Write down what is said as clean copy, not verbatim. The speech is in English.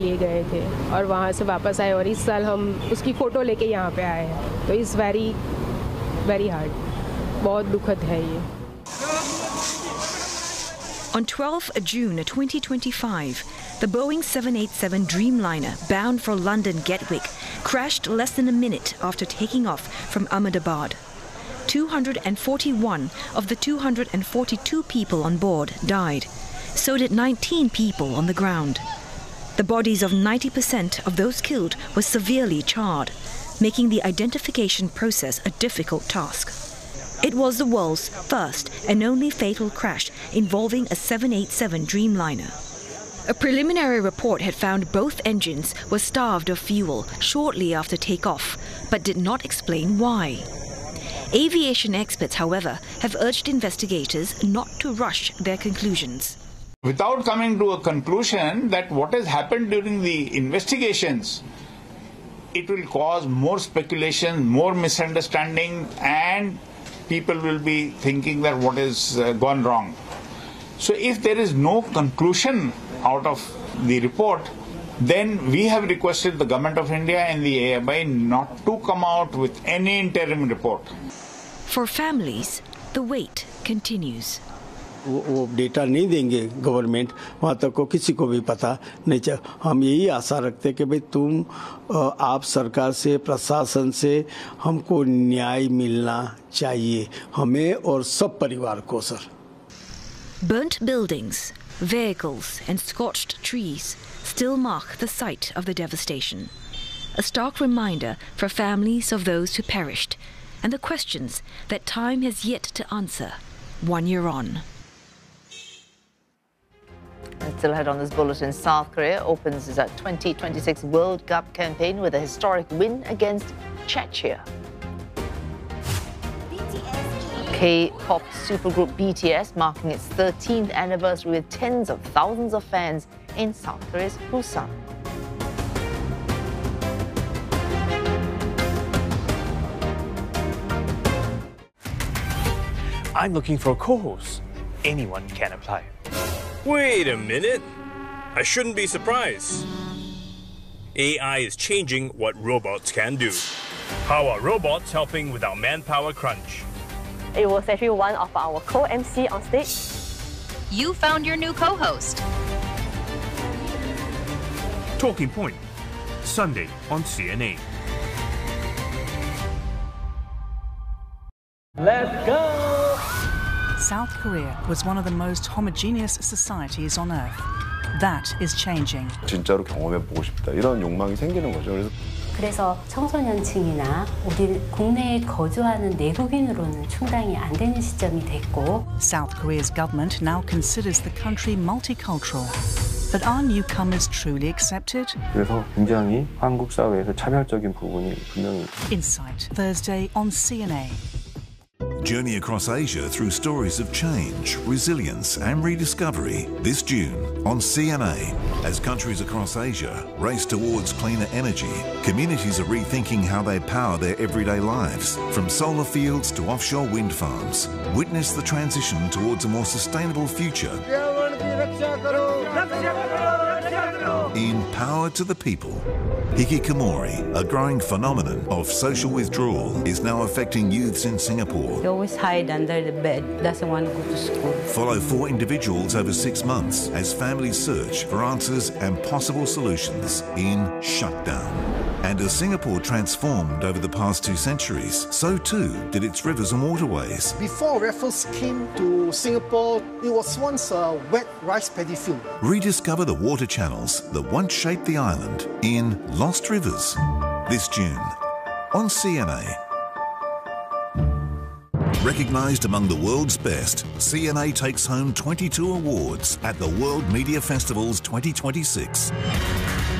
लिए गए थे और वहाँ से वापस आए और इस साल हम उसकी फ़ोटो लेके यहाँ पे आए हैं, तो इट्स वेरी वेरी हार्ड, बहुत दुखद है ये। On 12 June 2025, the Boeing 787 Dreamliner bound for London Gatwick crashed less than a minute after taking off from Ahmedabad. 241 of the 242 people on board died. So did 19 people on the ground. The bodies of 90% of those killed were severely charred, making the identification process a difficult task. It was the world's first and only fatal crash involving a 787 Dreamliner. A preliminary report had found both engines were starved of fuel shortly after takeoff, but did not explain why. Aviation experts, however, have urged investigators not to rush their conclusions. Without coming to a conclusion that what has happened during the investigations, it will cause more speculation, more misunderstanding, and people will be thinking that what has gone wrong. So if there is no conclusion out of the report, then we have requested the Government of India and the AMI not to come out with any interim report. For families, the wait continues. वो data नहीं देंगे government, वहाँ तक को किसी को भी पता नहीं चल। हम यही आशा रखते हैं कि भाई आप सरकार से, प्रशासन से हमको न्याय मिलना चाहिए, हमें और सब परिवार को sir. Burnt buildings, vehicles and scorched trees still mark the site of the devastation. A stark reminder for families of those who perished and the questions that time has yet to answer 1 year on. And still ahead on this bulletin, South Korea opens its 2026 World Cup campaign with a historic win against Czechia. K-pop supergroup BTS marking its 13th anniversary with tens of thousands of fans in South Korea's Busan. I'm looking for a co-host. Anyone can apply. Wait a minute. I shouldn't be surprised. AI is changing what robots can do. How are robots helping with our manpower crunch? It was actually one of our co-MC on stage. You found your new co-host. Talking Point, Sunday on CNA. Let's go! South Korea was one of the most homogeneous societies on earth. That is changing. 진짜로 경험해보고 싶다, 이런 욕망이 생기는 거죠. 그래서 청소년층이나 우리 국내에 거주하는 내국인으로는 충당이 안 되는 시점이 됐고. South Korea's government now considers the country multicultural. But are newcomers truly accepted? 그래서 굉장히 한국 사회에서 차별적인 부분이 분명히. Insight, Thursday on CNA. Journey across Asia through stories of change, resilience and rediscovery this June on CNA. As countries across Asia race towards cleaner energy, communities are rethinking how they power their everyday lives. From solar fields to offshore wind farms, witness the transition towards a more sustainable future. In Power to the People, hikikomori, a growing phenomenon of social withdrawal, is now affecting youths in Singapore. They always hide under the bed, doesn't want to go to school. Follow 4 individuals over 6 months as families search for answers and possible solutions in Shutdown. And as Singapore transformed over the past 2 centuries, so too did its rivers and waterways. Before Raffles came to Singapore, it was once a wet rice paddy field. Rediscover the water channels that once shaped the island in Lost Rivers this June on CNA. Recognised among the world's best, CNA takes home 22 awards at the World Media Festivals 2026.